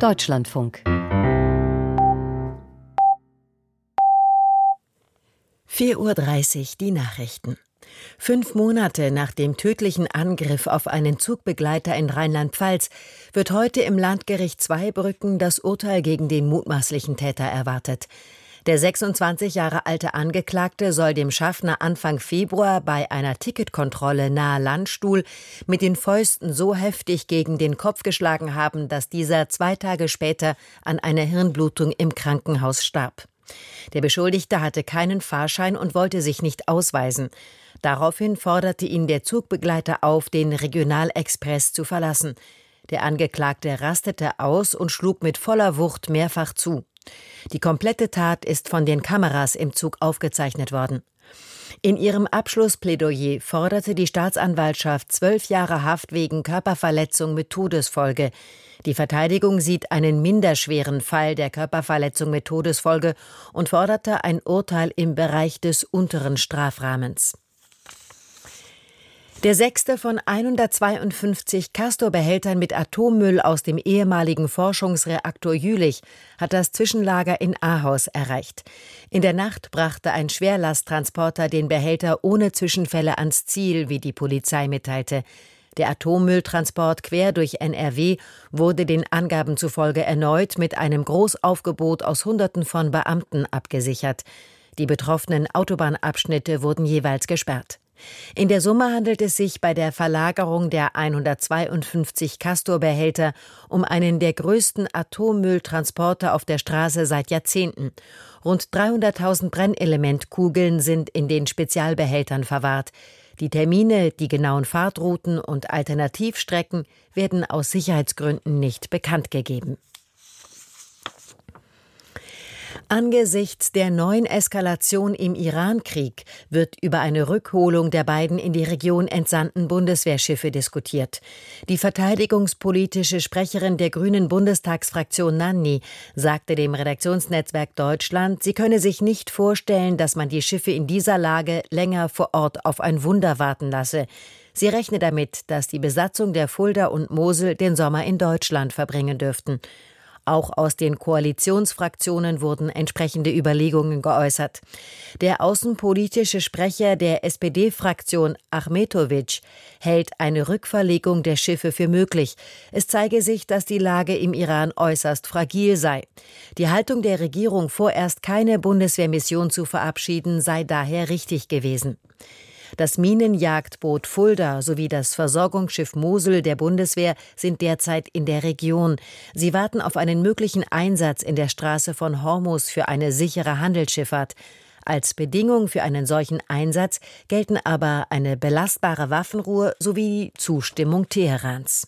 Deutschlandfunk. 4:30 Uhr die Nachrichten. 5 Monate nach dem tödlichen Angriff auf einen Zugbegleiter in Rheinland-Pfalz wird heute im Landgericht Zweibrücken das Urteil gegen den mutmaßlichen Täter erwartet. Der 26 Jahre alte Angeklagte soll dem Schaffner Anfang Februar bei einer Ticketkontrolle nahe Landstuhl mit den Fäusten so heftig gegen den Kopf geschlagen haben, dass dieser 2 Tage später an einer Hirnblutung im Krankenhaus starb. Der Beschuldigte hatte keinen Fahrschein und wollte sich nicht ausweisen. Daraufhin forderte ihn der Zugbegleiter auf, den Regionalexpress zu verlassen. Der Angeklagte rastete aus und schlug mit voller Wucht mehrfach zu. Die komplette Tat ist von den Kameras im Zug aufgezeichnet worden. In ihrem Abschlussplädoyer forderte die Staatsanwaltschaft 12 Jahre Haft wegen Körperverletzung mit Todesfolge. Die Verteidigung sieht einen minderschweren Fall der Körperverletzung mit Todesfolge und forderte ein Urteil im Bereich des unteren Strafrahmens. Der 6. von 152 Castor-Behältern mit Atommüll aus dem ehemaligen Forschungsreaktor Jülich hat das Zwischenlager in Ahaus erreicht. In der Nacht brachte ein Schwerlasttransporter den Behälter ohne Zwischenfälle ans Ziel, wie die Polizei mitteilte. Der Atommülltransport quer durch NRW wurde den Angaben zufolge erneut mit einem Großaufgebot aus Hunderten von Beamten abgesichert. Die betroffenen Autobahnabschnitte wurden jeweils gesperrt. In der Summe handelt es sich bei der Verlagerung der 152 Castor-Behälter um einen der größten Atommülltransporter auf der Straße seit Jahrzehnten. Rund 300.000 Brennelementkugeln sind in den Spezialbehältern verwahrt. Die Termine, die genauen Fahrtrouten und Alternativstrecken werden aus Sicherheitsgründen nicht bekannt gegeben. Angesichts der neuen Eskalation im Iran-Krieg wird über eine Rückholung der beiden in die Region entsandten Bundeswehrschiffe diskutiert. Die verteidigungspolitische Sprecherin der Grünen Bundestagsfraktion Nanni sagte dem Redaktionsnetzwerk Deutschland, sie könne sich nicht vorstellen, dass man die Schiffe in dieser Lage länger vor Ort auf ein Wunder warten lasse. Sie rechne damit, dass die Besatzung der Fulda und Mosel den Sommer in Deutschland verbringen dürften. Auch aus den Koalitionsfraktionen wurden entsprechende Überlegungen geäußert. Der außenpolitische Sprecher der SPD-Fraktion Achmetovic hält eine Rückverlegung der Schiffe für möglich. Es zeige sich, dass die Lage im Iran äußerst fragil sei. Die Haltung der Regierung, vorerst keine Bundeswehrmission zu verabschieden, sei daher richtig gewesen. Das Minenjagdboot Fulda sowie das Versorgungsschiff Mosel der Bundeswehr sind derzeit in der Region. Sie warten auf einen möglichen Einsatz in der Straße von Hormuz für eine sichere Handelsschifffahrt. Als Bedingung für einen solchen Einsatz gelten aber eine belastbare Waffenruhe sowie die Zustimmung Teherans.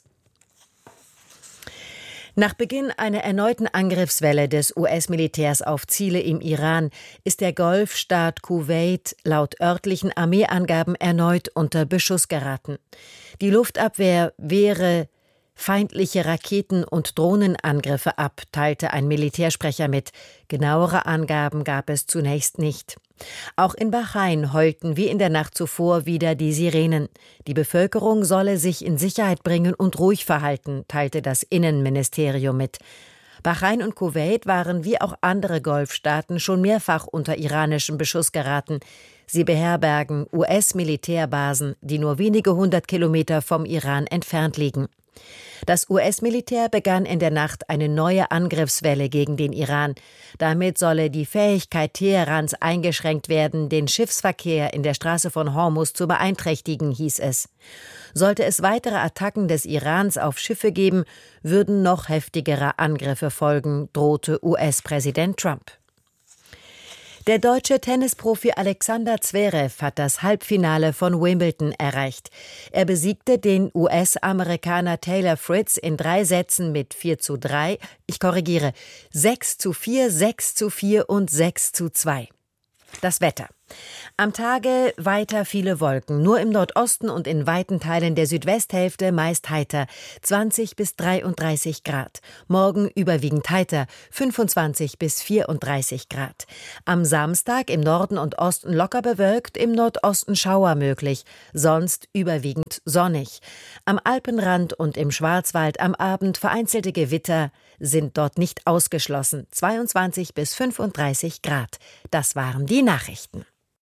Nach Beginn einer erneuten Angriffswelle des US-Militärs auf Ziele im Iran ist der Golfstaat Kuwait laut örtlichen Armeeangaben erneut unter Beschuss geraten. Die Luftabwehr wehre feindliche Raketen- und Drohnenangriffe ab, teilte ein Militärsprecher mit. Genauere Angaben gab es zunächst nicht. Auch in Bahrain heulten wie in der Nacht zuvor wieder die Sirenen. Die Bevölkerung solle sich in Sicherheit bringen und ruhig verhalten, teilte das Innenministerium mit. Bahrain und Kuwait waren wie auch andere Golfstaaten schon mehrfach unter iranischem Beschuss geraten. Sie beherbergen US-Militärbasen, die nur wenige 100 Kilometer vom Iran entfernt liegen. Das US-Militär begann in der Nacht eine neue Angriffswelle gegen den Iran. Damit solle die Fähigkeit Teherans eingeschränkt werden, den Schiffsverkehr in der Straße von Hormuz zu beeinträchtigen, hieß es. Sollte es weitere Attacken des Irans auf Schiffe geben, würden noch heftigere Angriffe folgen, drohte US-Präsident Trump. Der deutsche Tennisprofi Alexander Zverev hat das Halbfinale von Wimbledon erreicht. Er besiegte den US-Amerikaner Taylor Fritz in 3 Sätzen mit 4:3, 6:4, 6:4 und 6:2. Das Wetter. Am Tage weiter viele Wolken, nur im Nordosten und in weiten Teilen der Südwesthälfte meist heiter, 20 bis 33 Grad. Morgen überwiegend heiter, 25 bis 34 Grad. Am Samstag im Norden und Osten locker bewölkt, im Nordosten Schauer möglich, sonst überwiegend sonnig. Am Alpenrand und im Schwarzwald am Abend vereinzelte Gewitter sind dort nicht ausgeschlossen, 22 bis 35 Grad. Das waren die Nachrichten.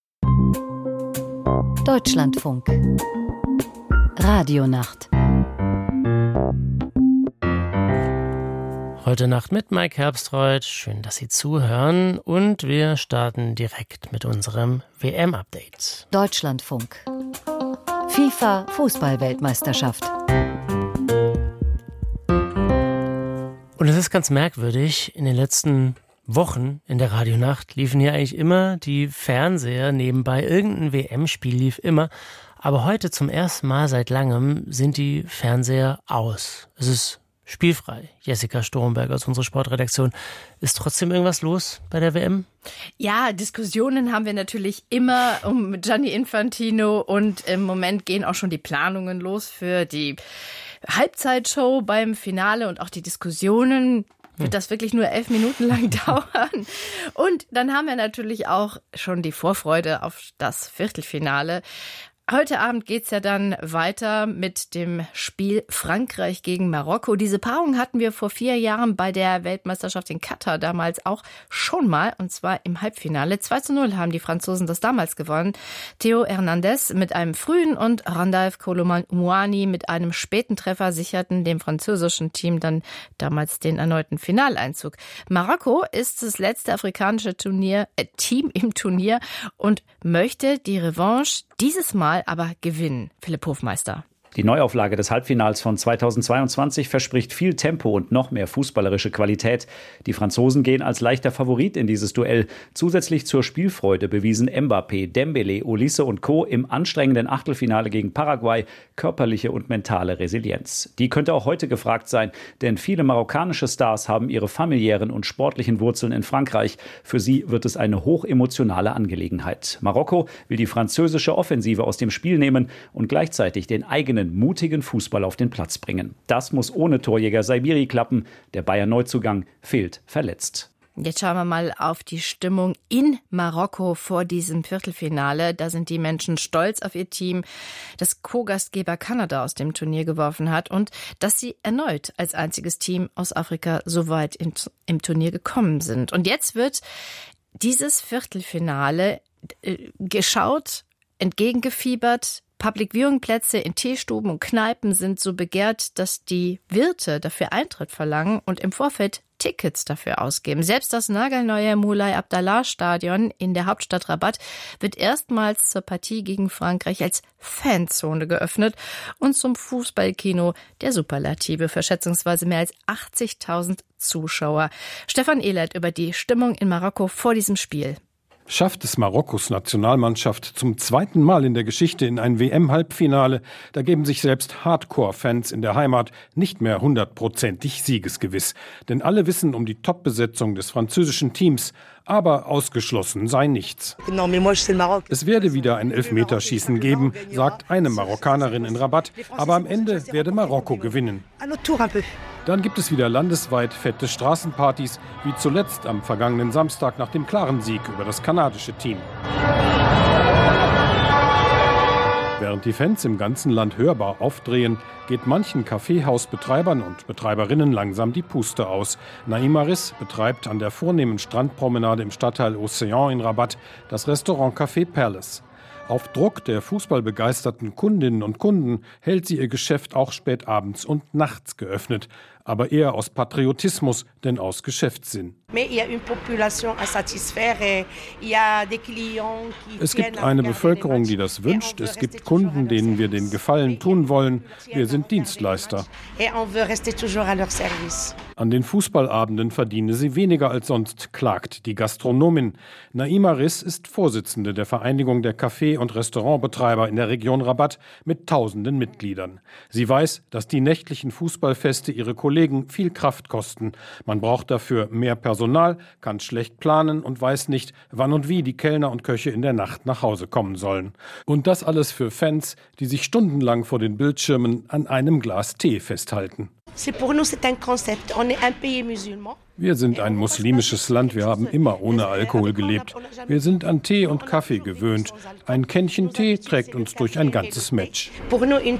Deutschlandfunk Radionacht. Heute Nacht mit Mike Herbstreuth. Schön, dass Sie zuhören. Und wir starten direkt mit unserem WM-Update. Deutschlandfunk. FIFA Fußball-Weltmeisterschaft. Und es ist ganz merkwürdig, in den letzten Wochen in der Radionacht liefen hier eigentlich immer die Fernseher nebenbei. Irgendein WM-Spiel lief immer. Aber heute zum ersten Mal seit langem sind die Fernseher aus. Es ist spielfrei. Jessica Storenberg aus unserer Sportredaktion. Ist trotzdem irgendwas los bei der WM? Ja, Diskussionen haben wir natürlich immer um Gianni Infantino und im Moment gehen auch schon die Planungen los für die Halbzeitshow beim Finale und auch die Diskussionen. Wird das wirklich nur 11 Minuten lang dauern? Und dann haben wir natürlich auch schon die Vorfreude auf das Viertelfinale. Heute Abend geht's ja dann weiter mit dem Spiel Frankreich gegen Marokko. Diese Paarung hatten wir vor 4 Jahren bei der Weltmeisterschaft in Katar damals auch schon mal, und zwar im Halbfinale. 2:0 haben die Franzosen das damals gewonnen. Theo Hernandez mit einem frühen und Randolph Kolo-Muani mit einem späten Treffer sicherten dem französischen Team dann damals den erneuten Finaleinzug. Marokko ist das letzte afrikanische Team im Turnier und möchte die Revanche dieses Mal aber gewinnen. Philipp Hofmeister. Die Neuauflage des Halbfinals von 2022 verspricht viel Tempo und noch mehr fußballerische Qualität. Die Franzosen gehen als leichter Favorit in dieses Duell. Zusätzlich zur Spielfreude bewiesen Mbappé, Dembélé, Olise und Co. im anstrengenden Achtelfinale gegen Paraguay körperliche und mentale Resilienz. Die könnte auch heute gefragt sein, denn viele marokkanische Stars haben ihre familiären und sportlichen Wurzeln in Frankreich. Für sie wird es eine hochemotionale Angelegenheit. Marokko will die französische Offensive aus dem Spiel nehmen und gleichzeitig den eigenen mutigen Fußball auf den Platz bringen. Das muss ohne Torjäger Saibiri klappen. Der Bayern-Neuzugang fehlt verletzt. Jetzt schauen wir mal auf die Stimmung in Marokko vor diesem Viertelfinale. Da sind die Menschen stolz auf ihr Team, das Co-Gastgeber Kanada aus dem Turnier geworfen hat und dass sie erneut als einziges Team aus Afrika so weit im Turnier gekommen sind. Und jetzt wird dieses Viertelfinale geschaut, entgegengefiebert. Public-Viewing-Plätze in Teestuben und Kneipen sind so begehrt, dass die Wirte dafür Eintritt verlangen und im Vorfeld Tickets dafür ausgeben. Selbst das nagelneue Moulay Abdallah Stadion in der Hauptstadt Rabat wird erstmals zur Partie gegen Frankreich als Fanzone geöffnet und zum Fußballkino der Superlative für schätzungsweise mehr als 80.000 Zuschauer. Stefan Ehlert über die Stimmung in Marokko vor diesem Spiel. Schafft es Marokkos Nationalmannschaft zum 2. Mal in der Geschichte in ein WM-Halbfinale, da geben sich selbst Hardcore-Fans in der Heimat nicht mehr 100%ig siegesgewiss. Denn alle wissen um die Top-Besetzung des französischen Teams, aber ausgeschlossen sei nichts. Es werde wieder ein Elfmeterschießen geben, sagt eine Marokkanerin in Rabat, aber am Ende werde Marokko gewinnen. Dann gibt es wieder landesweit fette Straßenpartys, wie zuletzt am vergangenen Samstag nach dem klaren Sieg über das kanadische Team. Während die Fans im ganzen Land hörbar aufdrehen, geht manchen Kaffeehausbetreibern und Betreiberinnen langsam die Puste aus. Naima Riss betreibt an der vornehmen Strandpromenade im Stadtteil Océan in Rabat das Restaurant Café Palace. Auf Druck der fußballbegeisterten Kundinnen und Kunden hält sie ihr Geschäft auch spät abends und nachts geöffnet. Aber eher aus Patriotismus, denn aus Geschäftssinn. Es gibt eine Bevölkerung, die das wünscht. Es gibt Kunden, denen wir den Gefallen tun wollen. Wir sind Dienstleister. An den Fußballabenden verdiene sie weniger als sonst, klagt die Gastronomin. Naima Riss ist Vorsitzende der Vereinigung der Café- und Restaurantbetreiber in der Region Rabat mit tausenden Mitgliedern. Sie weiß, dass die nächtlichen Fußballfeste ihre Kollegen Kollegen viel Kraft kosten. Man braucht dafür mehr Personal, kann schlecht planen und weiß nicht, wann und wie die Kellner und Köche in der Nacht nach Hause kommen sollen. Und das alles für Fans, die sich stundenlang vor den Bildschirmen an einem Glas Tee festhalten. Wir sind ein muslimisches Land, wir haben immer ohne Alkohol gelebt. Wir sind an Tee und Kaffee gewöhnt. Ein Kännchen Tee trägt uns durch ein ganzes Match.